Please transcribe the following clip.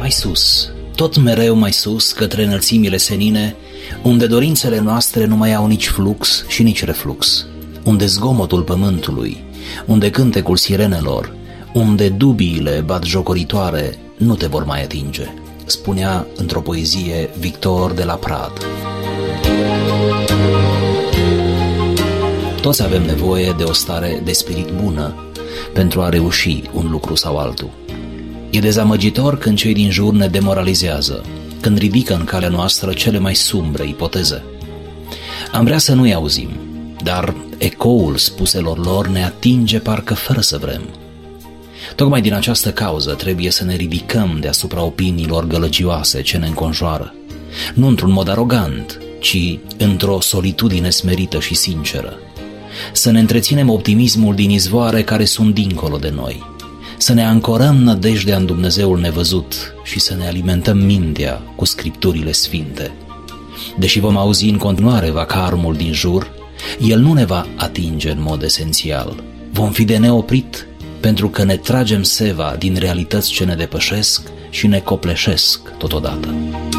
mai sus, tot mereu mai sus, către înălțimile senine, unde dorințele noastre nu mai au nici flux și nici reflux, unde zgomotul pământului, unde cântecul sirenelor, unde dubiile batjocoritoare nu te vor mai atinge, spunea într-o poezie Victor de la Prade. Toți avem nevoie de o stare de spirit bună pentru a reuși un lucru sau altul. E dezamăgitor când cei din jur ne demoralizează, când ridică în calea noastră cele mai sumbre ipoteze. Am vrea să nu-i auzim, dar ecoul spuselor lor ne atinge parcă fără să vrem. Tocmai din această cauză trebuie să ne ridicăm deasupra opiniilor gălăgioase ce ne înconjoară, nu într-un mod arogant, ci într-o solitudine smerită și sinceră. Să ne întreținem optimismul din izvoare care sunt dincolo de noi, să ne ancorăm nădejdea în Dumnezeul nevăzut și să ne alimentăm mintea cu scripturile sfinte. Deși vom auzi în continuare vacarmul din jur, el nu ne va atinge în mod esențial. Vom fi de neoprit pentru că ne tragem seva din realități ce ne depășesc și ne copleșesc totodată.